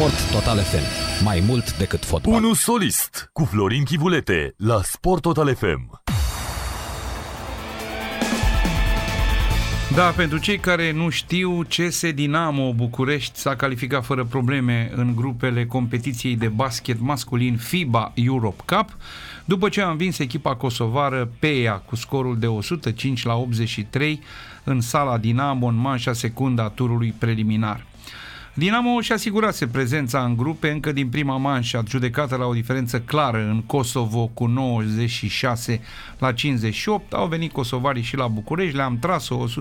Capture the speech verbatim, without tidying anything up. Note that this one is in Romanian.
Sport Total F M. Mai mult decât fotbal. Unu solist cu Florin Chivulete la Sport Total F M. Da, pentru cei care nu știu, C S Dinamo București s-a calificat fără probleme în grupele competiției de basket masculin FIBA Europe Cup, după ce a învins echipa kosovară P E A cu scorul de o sută cinci la optzeci și trei în sala Dinamo în manșa secundă a turului preliminar. Dinamo și-a asigurase prezența în grupe încă din prima manșă, adjudecată la o diferență clară în Kosovo cu nouăzeci și șase la cincizeci și opt. Au venit kosovarii și la București, le-am tras o sută